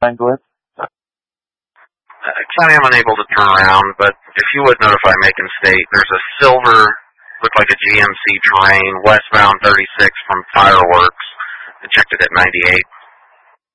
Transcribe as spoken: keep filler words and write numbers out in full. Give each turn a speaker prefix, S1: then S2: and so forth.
S1: Go ahead.
S2: Uh, County, I'm unable to turn around, but if you would notify Macon State, there's a silver, looked like a G M C Terrain, westbound thirty-six from Fireworks. I checked it at ninety-eight.